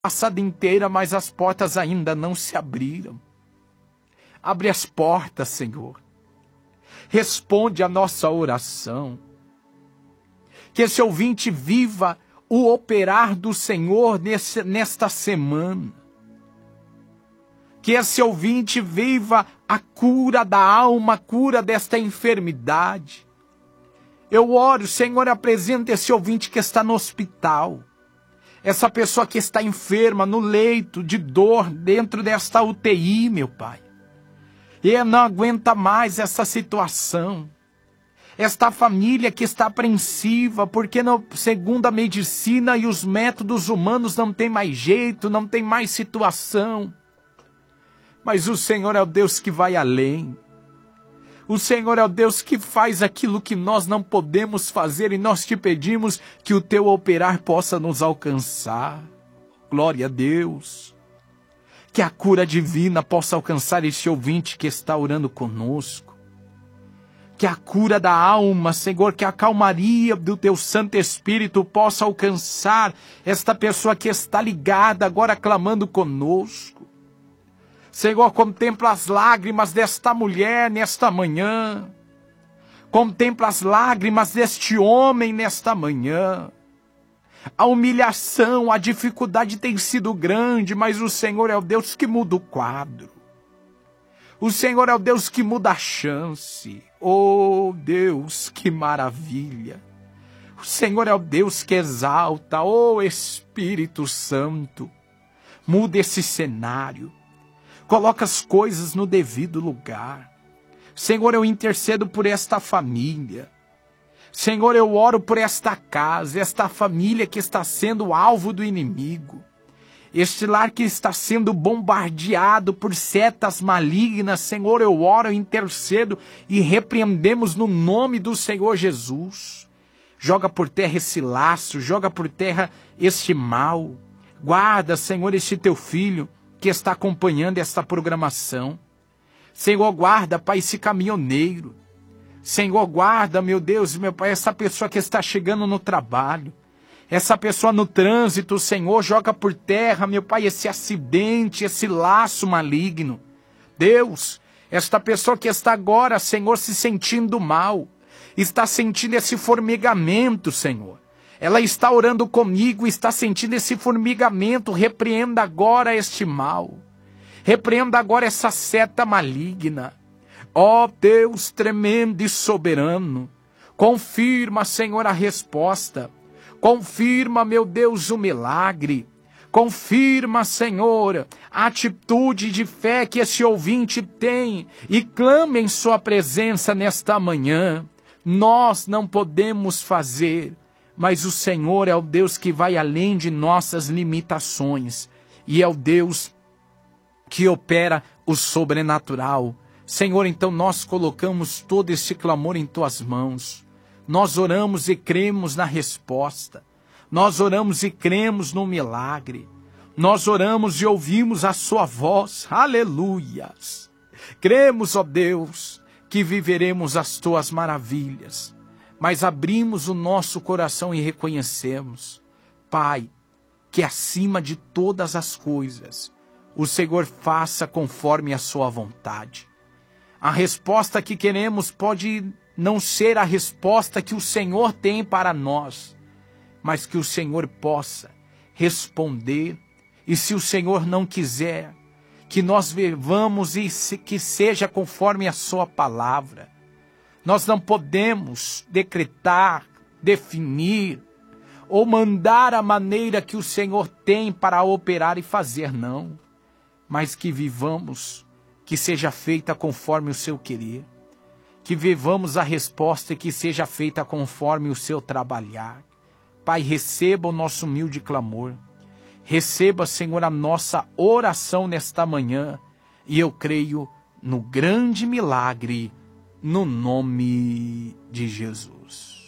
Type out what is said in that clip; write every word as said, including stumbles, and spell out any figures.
passada inteira, mas as portas ainda não se abriram. Abre as portas, Senhor. Responde a nossa oração. Que esse ouvinte viva o operar do Senhor nesse, nesta semana. Que esse ouvinte viva a cura da alma, a cura desta enfermidade. Eu oro, Senhor, apresenta esse ouvinte que está no hospital. Essa pessoa que está enferma, no leito de dor, dentro desta U T I, meu Pai. E não aguenta mais essa situação. Esta família que está apreensiva, porque não, segundo a medicina e os métodos humanos não tem mais jeito, não tem mais situação. Mas o Senhor é o Deus que vai além. O Senhor é o Deus que faz aquilo que nós não podemos fazer, e nós te pedimos que o teu operar possa nos alcançar. Glória a Deus. Que a cura divina possa alcançar este ouvinte que está orando conosco. Que a cura da alma, Senhor, que a calmaria do teu Santo Espírito possa alcançar esta pessoa que está ligada agora clamando conosco. Senhor, contempla as lágrimas desta mulher nesta manhã. Contempla as lágrimas deste homem nesta manhã. A humilhação, a dificuldade tem sido grande, mas o Senhor é o Deus que muda o quadro. O Senhor é o Deus que muda a chance. Oh, Deus, que maravilha. O Senhor é o Deus que exalta. Oh, Espírito Santo, muda esse cenário. Coloca as coisas no devido lugar. Senhor, eu intercedo por esta família. Senhor, eu oro por esta casa, esta família que está sendo alvo do inimigo. Este lar que está sendo bombardeado por setas malignas. Senhor, eu oro, eu intercedo e repreendemos no nome do Senhor Jesus. Joga por terra esse laço, joga por terra este mal. Guarda, Senhor, este teu filho que está acompanhando esta programação. Senhor, guarda, Pai, esse caminhoneiro. Senhor, guarda, meu Deus, meu Pai, essa pessoa que está chegando no trabalho. Essa pessoa no trânsito, Senhor, joga por terra, meu Pai, esse acidente, esse laço maligno. Deus, esta pessoa que está agora, Senhor, se sentindo mal, está sentindo esse formigamento, Senhor. Ela está orando comigo, está sentindo esse formigamento. Repreenda agora este mal. Repreenda agora essa seta maligna. Ó Deus tremendo e soberano, confirma, Senhor, a resposta. Confirma, meu Deus, o milagre. Confirma, Senhor, a atitude de fé que esse ouvinte tem e clama em sua presença nesta manhã. Nós não podemos fazer, mas o Senhor é o Deus que vai além de nossas limitações e é o Deus que opera o sobrenatural. Senhor, então nós colocamos todo este clamor em tuas mãos. Nós oramos e cremos na resposta. Nós oramos e cremos no milagre. Nós oramos e ouvimos a sua voz. Aleluias. Cremos, ó Deus, que viveremos as tuas maravilhas. Mas abrimos o nosso coração e reconhecemos, Pai, que acima de todas as coisas, o Senhor faça conforme a sua vontade. A resposta que queremos pode não ser a resposta que o Senhor tem para nós, mas que o Senhor possa responder, e se o Senhor não quiser, que nós vivamos e que seja conforme a sua palavra. Nós não podemos decretar, definir ou mandar a maneira que o Senhor tem para operar e fazer, não. Mas que vivamos, que seja feita conforme o seu querer. Que vivamos a resposta e que seja feita conforme o seu trabalhar. Pai, receba o nosso humilde clamor. Receba, Senhor, a nossa oração nesta manhã. E eu creio no grande milagre, no nome de Jesus.